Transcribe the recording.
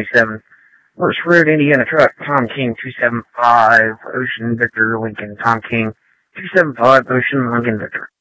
27. Morse Road, Indiana truck, Tom King 275, Ocean Victor, Lincoln, Tom King 275, Ocean, Lincoln Victor.